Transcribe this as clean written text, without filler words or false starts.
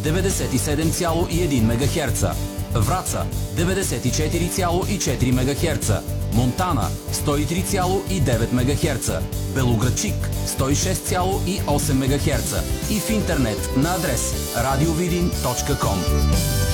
97,1 МГц, Враца 94,4 МГц, Монтана 103,9 МГц, Белоградчик 106,8 МГц и в интернет на адрес radiovidin.com.